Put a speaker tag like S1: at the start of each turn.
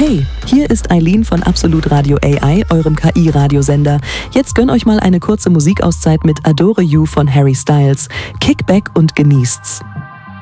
S1: Hey, hier ist Eileen von Absolut Radio AI, eurem KI-Radiosender. Jetzt gönn euch mal eine kurze Musikauszeit mit Adore You von Harry Styles. Kick back und genießt's.